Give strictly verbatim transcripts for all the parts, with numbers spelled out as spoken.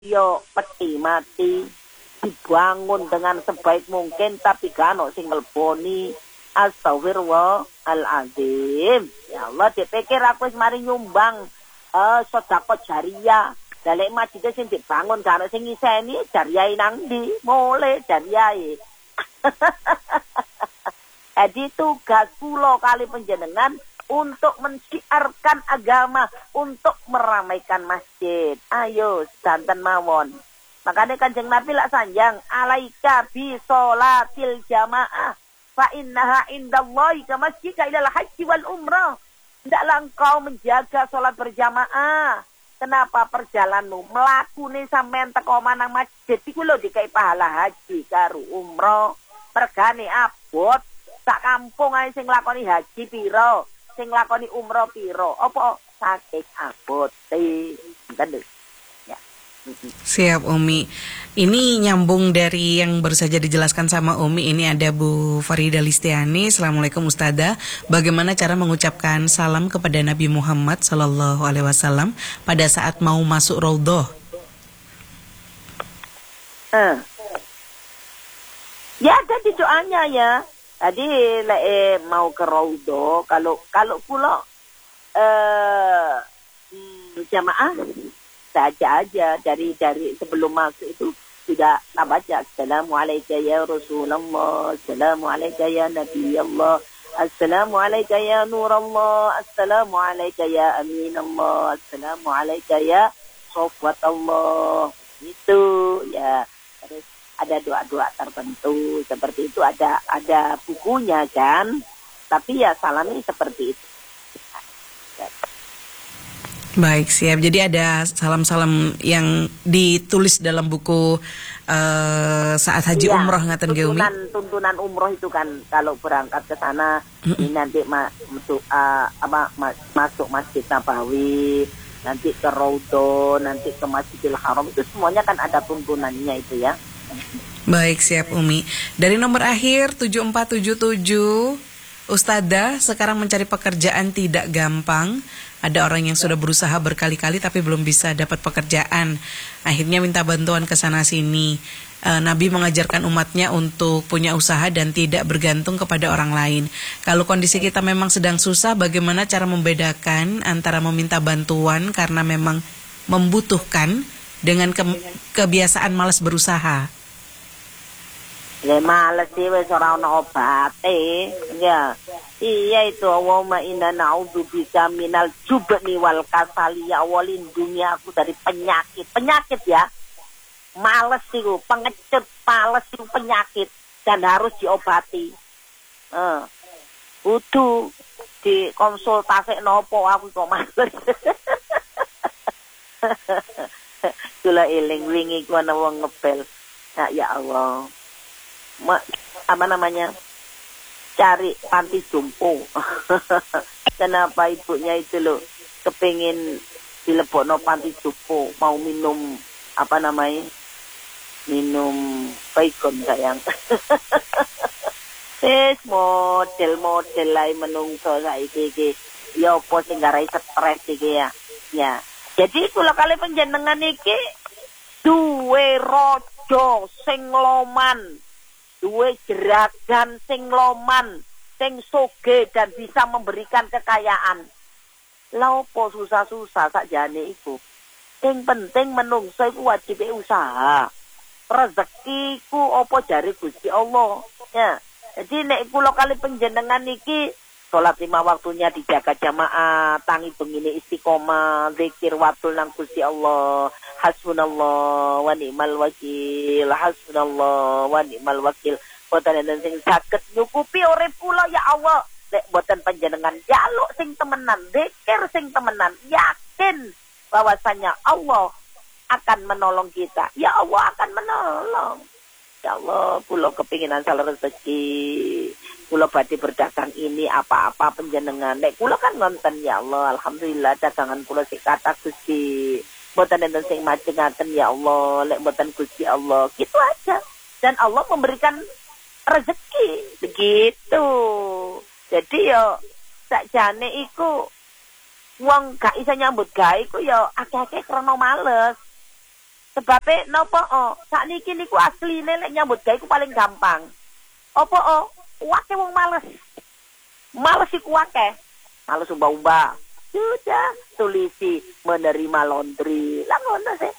yo peti mati dibangun dengan sebaik mungkin tapi gak ono sing ngelboni. Astagfirullahaladzim. Ya Allah, dipikir aku wis mari nyumbang eh sedekah jariyah. Dalek masjid sing dibangun gak ono sing ngiseni jariyah nang ndi? Mule jariyah. Jadi tugas kula kali panjenengan untuk mensiarkan agama, untuk meramaikan masjid. Ayo, santen mawon. Makanya Kanjeng Nabi lak sanjang, alaika bi sholatil jamaah, fa innaha indallahi ka masjidika ilal haji wal umrah. Hendaklah engkau menjaga sholat berjamaah. Kenapa perjalanmu mlakune sampean teko manang masjid iku lho dikai pahala haji karo umrah. Mergane abot sak kampung ae sing lakoni haji piro, sing lakoni umrah piro, apa saking abote. Ngoten ya. Siap Umi. Ini nyambung dari yang baru saja dijelaskan sama Umi. Ini ada Bu Farida Listiani. Assalamualaikum Ustazah. Bagaimana cara mengucapkan salam kepada Nabi Muhammad Sallallahu Alaihi Wasallam pada saat mau masuk raudhah? Eh. Ya ada di doanya ya. Tadi eh, mau ke raudhah, kalau kalau kula eh hmm, jamaah saja aja dari dari sebelum masuk itu sudah tak baca Assalamualaikum ya Rasulullah, Assalamualaikum ya Nabi Allah, Assalamualaikum ya Nurullah, Assalamualaikum ya Aminallah, Assalamualaikum ya Sofwatullah. Itu ya. Terus ada doa-doa tertentu seperti itu, ada ada bukunya kan, tapi ya salamnya seperti itu. Baik, siap. Jadi ada salam-salam yang ditulis dalam buku uh, saat haji iya, umroh ngaten ge Umi. Tuntunan tuntunan umroh itu kan kalau berangkat ke sana mm-hmm. ini nanti ma- masuk uh, apa ma- masuk Masjid Nabawi, nanti ke raudhah, nanti ke Masjidil Haram, itu semuanya kan ada tuntunannya itu ya. Baik, siap Umi. Dari nomor akhir tujuh empat tujuh tujuh, Ustazah, sekarang mencari pekerjaan tidak gampang. Ada orang yang sudah berusaha berkali-kali tapi belum bisa dapat pekerjaan. Akhirnya minta bantuan ke sana sini. E, Nabi mengajarkan umatnya untuk punya usaha dan tidak bergantung kepada orang lain. Kalau kondisi kita memang sedang susah, bagaimana cara membedakan antara meminta bantuan karena memang membutuhkan dengan ke- kebiasaan malas berusaha? Ya males sih wis ora ono obate. Ya. Iya itu Allahumma inna na'udzubika minal jubni wal kasali. Ya Allah, lindungi aku dari penyakit. Penyakit ya. Males itu, pengecut, males itu penyakit dan harus diobati. Eh. Kudu dikonsultasi nopo aku kok males. Kula eling wingi ku ana wong ngebel. Nah, ya Allah. Ma, apa namanya? Cari panti jompo. Kenapa ibunya itu loh kepengin dilebokno panti jompo, mau minum apa namanya? Minum baygon sayang. Wis model-model lae menungso saiki iki. Ya apa sing garai stres iki ya. Ya. Jadi kula kali panjenengan iki duwe raja sing loman, duwe jeragan sing loman, sing soge dan bisa memberikan kekayaan. Lah opo susah-susah sakjane iku. Sing penting menungso iku wajib usaha. Rezeki ku opo jare Gusti Allah. Ya. Jadi nek kula kali panjenengan iki salat lima waktunya dijaga jamaah, tangi bengine istiqomah, zikir watul nang Gusti Allah. Hasbunallah wa ni'mal wakil, hasbunallah wa ni'mal wakil. Boten enten sing saged nyukupi urip kula ya Allah. Nek boten panjenengan jaluk sing temenan, zikir sing temenan, yakin bahwasanya Allah akan menolong kita. Ya Allah akan menolong. Ya Allah, kula kepingin asal rezeki. Kula badhe berdagang ini apa-apa panjenengan. Nek kula kan ngonten ya Allah, alhamdulillah dagangan kula sik kathah Gusti. Mboten enten sing majengaken ya Allah, lek mboten Gusti Allah. Gitu aja. Dan Allah memberikan rezeki begitu. Jadi yo sakjane iku wong gak iso nyambut gawe iku yo akeh-akeh krana males. Sebabe nopo oh, sakniki niku asline lek nyambut gawe iku paling gampang. Apa oh, wake wong males. Males iku akeh. Males umba-umba. Sudah tulisi menerima laundry. Lah ngono sih.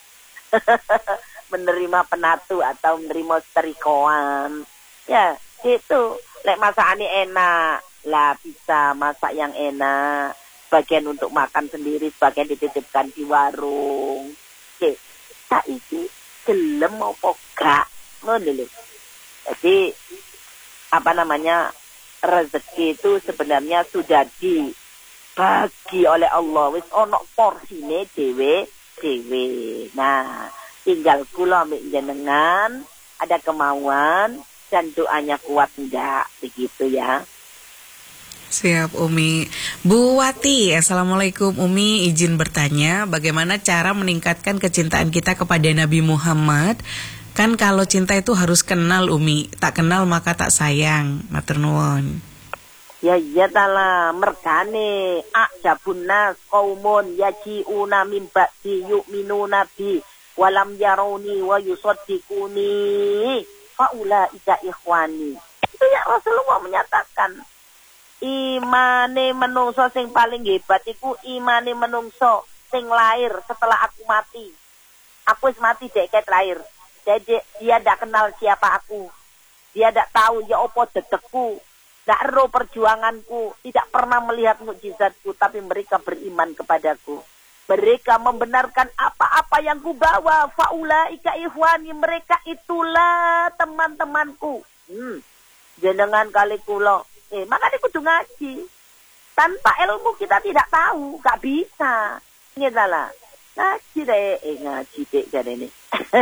Menerima penatu atau menerima setrikoan. Ya, gitu. Lek masakane enak, lah bisa masak yang enak. Sebagian untuk makan sendiri, sebagian dititipkan di warung. Oke, saiki gelem apa gak? Ngono lho. Jadi apa namanya? Rezeki itu sebenarnya sudah dibagi oleh Allah. Wis ono porsine dhewe-dhewe. Nah, tinggal kula mbek jenengan ada kemauan dan doanya kuat enggak, begitu ya. Siap Umi. Bu Wati, Assalamualaikum Umi, izin bertanya bagaimana cara meningkatkan kecintaan kita kepada Nabi Muhammad. Kan kalau cinta itu harus kenal Umi, tak kenal maka tak sayang. Matur nuwun. Ya iya tala mergane ajabun nas qaumun yajiuna min ba'di yu'minuna bi walam yarawni wa yusaddiquni faula ika ikhwani. Itu ya Rasulullah menyatakan imane menungso sing paling hebat iku imane menungso sing lahir setelah aku mati. Aku wis mati deket lahir. Jadi dia tidak kenal siapa aku. Dia tidak tahu ya opo dedekku. Tidak ero perjuanganku. Tidak pernah melihat mukjizatku. Tapi mereka beriman kepadaku. Mereka membenarkan apa-apa yang ku bawa. Faulaika ikhwani. Mereka itulah teman-temanku. Hmm. Jenengan kali kulo. Eh, makanya kudu ngaji. Tanpa ilmu kita tidak tahu. Gak bisa. Ini adalah. Ngaji deh. Eh, ngaji deh. Jadi ini.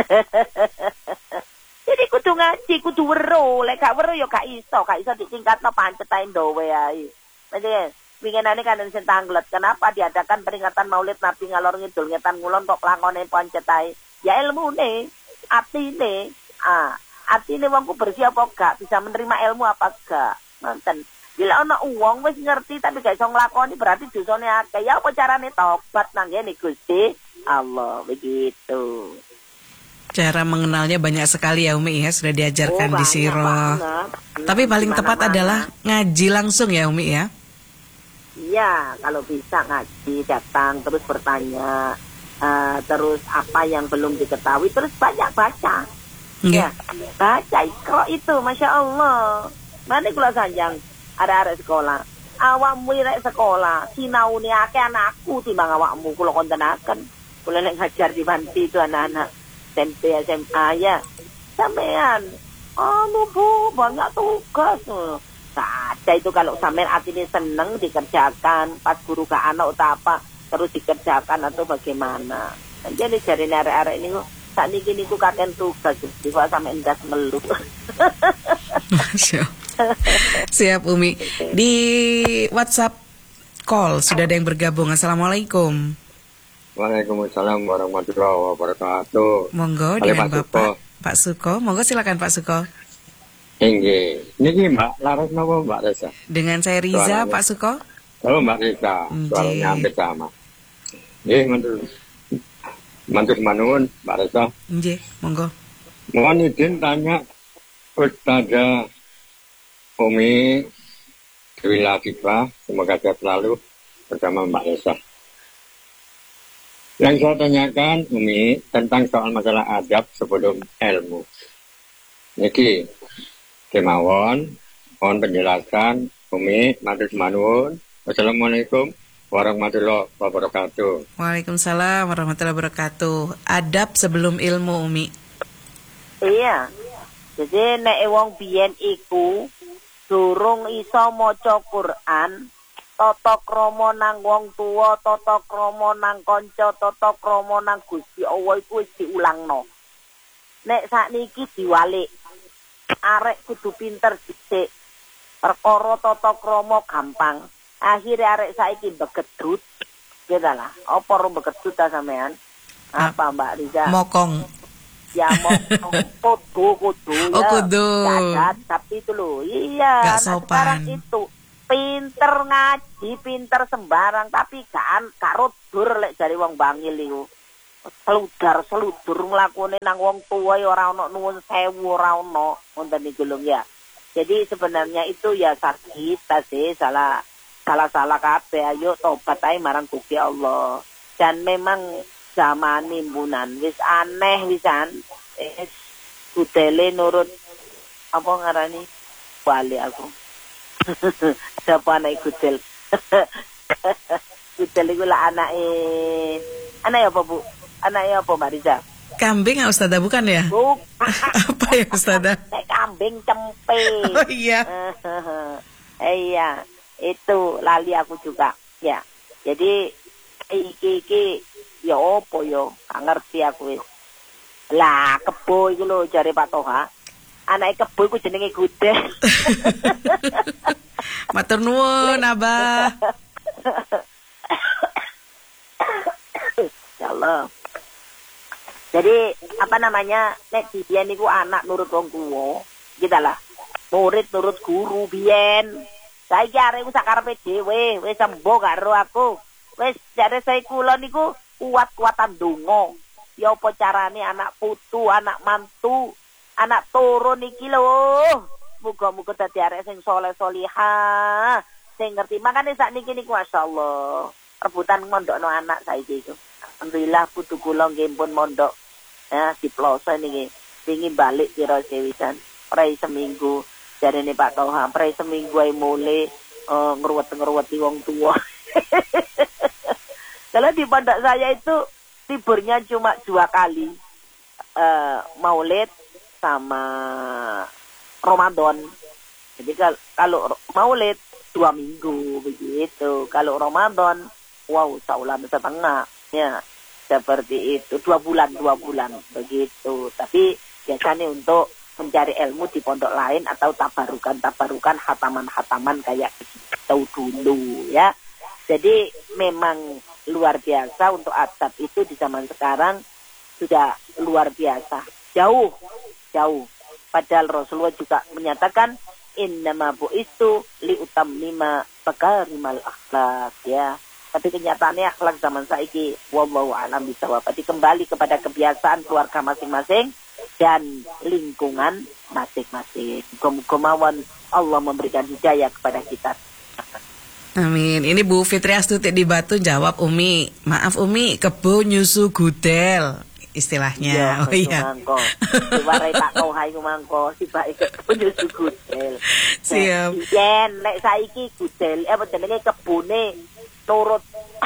Jadi kudu ngaji, kudu weruh. Lek gak weruh ya gak iso. Gak iso ditingkatno pancet ae ndowe ae. Jadi, winginane kan sing tanglet. Kenapa diadakan peringatan Maulid Nabi ngalor ngidul ngetan ngulon kok plangone pancet ae? Ya ilmune, atine. Ah, atine wongku bersih apa gak? Bisa menerima ilmu apa gak? Nonton. Bila ana wong wis ngerti tapi gak iso nglakoni berarti dosane akeh. Ya apa carane tobat nang ngene Gusti Allah, begitu. Cara mengenalnya banyak sekali ya Umi ya, sudah diajarkan oh, di Sirah. Tapi paling tepat adalah ngaji langsung ya Umi ya. Iya, kalau bisa ngaji, datang terus bertanya, uh, terus apa yang belum diketahui terus banyak baca. Okay. Ya, baca ikro itu, masya Allah. Mana kula sanjang ada-ada sekolah. Awakmu irek sekolah, sinaune akeh anakku timbang awakmu kula kontenaken. Kula nek ngajar di panti itu anak-anak S M P S M A ya. Sampean, anu Bu, banyak tugas. Ada itu kalau sampean atine seneng dikerjakan, pas guru ke anak atau apa, terus dikerjakan atau bagaimana. Jadi jarine arek-arek ini kok sakniki niku kaken tugas, kok sampean ndas melu. Masya. Siap Umi. Di WhatsApp call sudah ada yang bergabung. Assalamualaikum. Waalaikumsalam warahmatullahi wabarakatuh. Monggo dengan Pak Bapak Suko. Pak Suko, monggo silakan Pak Suko. Nggih. Niki Mbak Laras napa Mbak Reza? Dengan saya Riza, Pak Suko. Oh Mbak Reza, soalnya hampir sama. Nggih, mantul. Mantul manuwun Mbak Reza. Nggih, monggo. Mohon izin tanya Ustazah Umi Dewi Latifah, semoga sehat selalu bersama Mbak Reza. Yang saya tanyakan Umi tentang soal masalah adab sebelum ilmu. Niki kemawon, mohon penjelasan Umi matur manuwun. Wassalamualaikum warahmatullahi wabarakatuh. Waalaikumsalam warahmatullahi wabarakatuh. Adab sebelum ilmu Umi. Iya. Jadi nek wong biyen iku durung iso maca Quran, tata krama nang wong tuwa, tata krama nang kanca, tata krama nang Gusti Allah iku wis diulangno. Nek sakniki diwalik. Arek kudu pinter dhisik. Perkara tata krama gampang. Akhire arek saiki begedut. Gedalah, apa ro begedut ta sampean? Apa Mbak Riza? Mokong. Ya mokong kudu kudu ya. Oh kudu. Dadat, tapi itu loh. Iya, gak nah, sopan. sekarang itu pinter ngaji, pinter sembarang tapi kan karo dur lek jari wong bangil iku. seludar seludur nglakone nang wong tuwa ya ora ono nuwun sewu ora ono wonten niku lho ya. Jadi sebenarnya itu ya sakit sih salah salah salah kabeh ayo tobat ae marang Gusti Allah. Dan memang zaman imbunan wis aneh wisan wis kudele nurut apa ngarani bali aku. Siapa anak kudel? Kudel iku lah anake anak apa Bu? Anaknya apa Mbak Riza? Kambing ya Ustazah bukan ya? Buk. Apa ya Ustazah? Kambing cempe. Oh iya. Iya, itu lali aku juga. Ya. Jadi iki iki ya opo yo, gak ngerti aku wis. Lah kebo iku lho jare Pak Toha. Anake kebo iku jenenge Gudel. Matur nuwun Abah. Ya Allah. Jadi apa namanya nek biyen niku anak nurut wong tuwa, kita lah. Murid nurut guru biyen. Saiki arek wis sakarepe dhewe, wis sembuh karo aku. Wis jare saya kula niku kuat-kuatan donga. Ya apa carane anak putu, anak mantu, anak turun iki lho. Muga-muga dadi arek sing saleh salihah, sing ngerti. Makane sakniki niku masyaallah, rebutan mondokno anak saiki iku. Alhamdulillah putu kula nggih pun mondok. Ya, di Ploso niki. Pingin balik kira sewisan. Prei seminggu. Jarene Pak Toha, prei seminggu ae mulai uh, ngeruwet-ngeruweti wong tua. Kalau di pondok saya itu liburnya cuma dua kali. Uh, Maulid sama Ramadan. Jadi kalau, kalau Maulid dua minggu begitu. Kalau Ramadan, wow, saulan setengah. Ya. Seperti itu, dua bulan, dua bulan, begitu. Tapi biasanya untuk mencari ilmu di pondok lain atau tabarukan-tabarukan, hataman-hataman kayak itu dulu, ya. Jadi memang luar biasa untuk adab itu di zaman sekarang sudah luar biasa. Jauh, jauh. Padahal Rasulullah juga menyatakan, innama bu'istu liutammima makarimal akhlak, ya. Tapi kenyataannya akhlak zaman saiki wallahu a'lam bishawab. Jadi kembali kepada kebiasaan keluarga masing-masing dan lingkungan masing-masing. Muga-muga mawon Allah memberikan hidayah kepada kita. Amin. Ini Bu Fitri Astuti di Batu jawab Umi. Maaf Umi, kebo nyusu gudel istilahnya. Ya, oh iya. Diwarai tak tahu hai mangko si baik kebo nyusu gudel. Siap. Yen nek saiki gudel apa jenenge kebune turut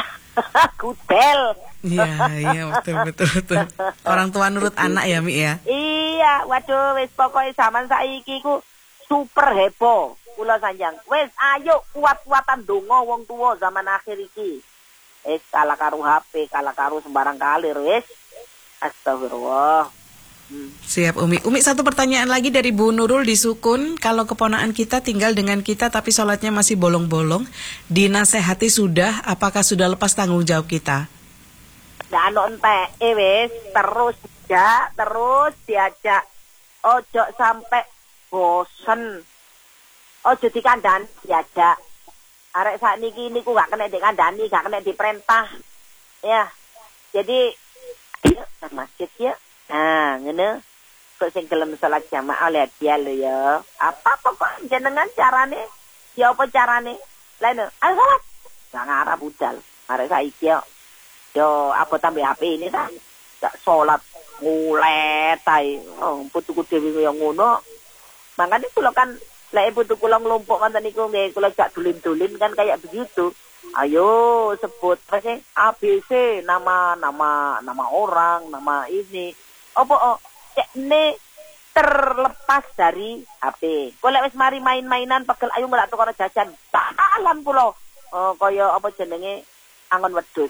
gudel. Iya, iya betul betul betul. Orang tua nurut anak ya, Mi ya. Iya, waduh wis pokoke zaman saiki ku super heboh. Kula sanjang. Wis ayo kuat-kuatan donga wong tua zaman akhir iki. Wis kalah karo H P, kalah karo sembarang kalir wis. Astagfirullah. Hmm. Siap Umi. Umi satu pertanyaan lagi dari Bu Nurul di Sukun. Kalau keponakan kita tinggal dengan kita tapi sholatnya masih bolong-bolong, dinasehati sudah, apakah sudah lepas tanggung jawab kita? Nah, anu entek, eh wis terus ya, terus diajak. Ojo sampai bosen. Ojo dikandani diajak. Arek sakniki niku gak kena dikandani, gak kena diperintah. Ya. Jadi ayo ke masjid ya. Nah, ngene kok sing gelem salat jamaah lihat dia lho ya. Apa pokok jenengan carane? Ya apa carane? Lain, ayo salat. Gak ngarep budal. Arek saiki yo. Yo apa tambah H P ini ta? Gak salat ngulet ae. Oh, putuku dhewe yo ngono. Makane kula kan lek putu kula nglumpuk ngoten niku nggih kula jak dulin-dulin kan kayak begitu. Ayo sebut pasti A B C nama nama nama orang, nama ini. Apa oh, ini terlepas dari H P. Kula wis mari main-mainan pegel ayo ngelak tukar jajan. Talan kula. Oh kaya apa jenenge angon wedhus.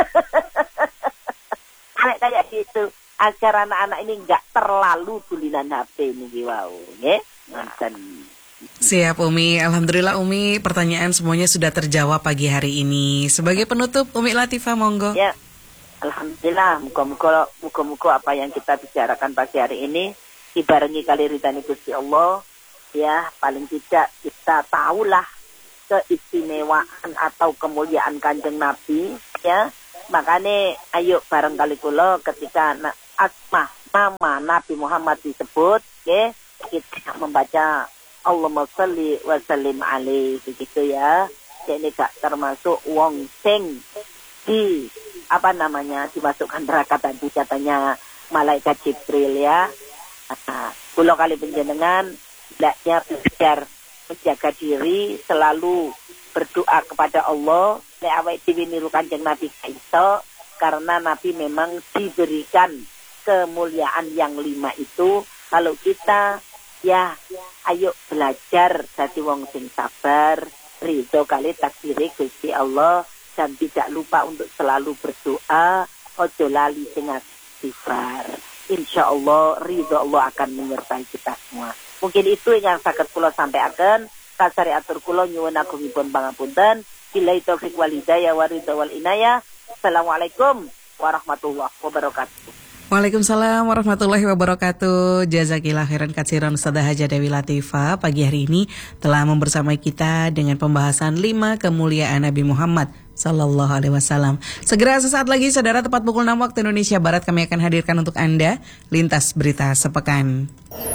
Kayak kayak gitu. Agar anak-anak ini enggak terlalu tulinan H P niki wau, nggih. Ngoten. Siap Umi, alhamdulillah Umi, pertanyaan semuanya sudah terjawab pagi hari ini. Sebagai penutup Umi Latifah monggo. Ya. Alhamdulillah, muga-muga muga-muga apa yang kita bicarakan pagi hari ini dibarengi kali ridhani Gusti Allah. Ya, paling tidak kita tahulah keistimewaan atau kemuliaan Kanjeng Nabi, ya. Makanya ayo bareng kali kula ketika na, asma nama Nabi Muhammad disebut, okay, kita membaca Allahumma sholli wa sallim alaihi begitu ya. Jadi gak termasuk wong sing di apa namanya dimasukkan neraka tadi katanya malaikat Jibril ya. Nah, kula kali penjenengan hendaknya belajar menjaga diri, selalu berdoa kepada Allah. Nek awake dhewe niru Kanjeng Nabi kaiso, karena Nabi memang diberikan kemuliaan yang lima itu. Kalau kita ya ayo belajar jadi wong sing sabar, ridho kali takdire Gusti Allah, dan tidak lupa untuk selalu berdoa, ojo lali sing istighfar. Insya Allah ridho Allah akan menyertai kita semua. Mungkin itu yang saged kula sampaikan. Kasari atur kula nyuwun agungipun pangapunten. Billahi taufiq wal hidayah wa ridha wal inayah. Assalamualaikum warahmatullahi wabarakatuh. Waalaikumsalam warahmatullahi wabarakatuh. Jazakillah khairan katsiran Ustadzah Hajah Dewi Latifah pagi hari ini telah membersamai kita dengan pembahasan lima kemuliaan Nabi Muhammad Sallallahu Alaihi Wasallam. Segera sesaat lagi saudara, tepat pukul enam waktu Indonesia Barat, kami akan hadirkan untuk Anda Lintas Berita Sepekan.